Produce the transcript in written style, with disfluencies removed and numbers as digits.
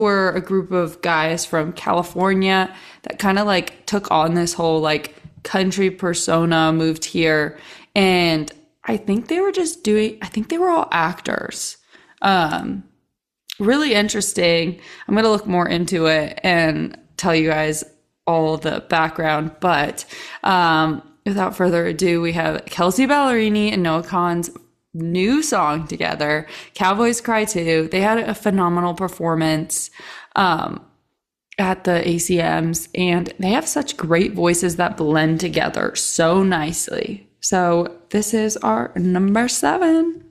were a group of guys from California that kind of like took on this whole like country persona, moved here, and I think they were just doing, I think they were all actors. Um, Really interesting. I'm going to look more into it and tell you guys all the background. But without further ado, we have Kelsey Ballerini and Noah Kahan's new song together, Cowboys Cry Too. They had a phenomenal performance at the ACMs, and they have such great voices that blend together so nicely. So this is our number 7.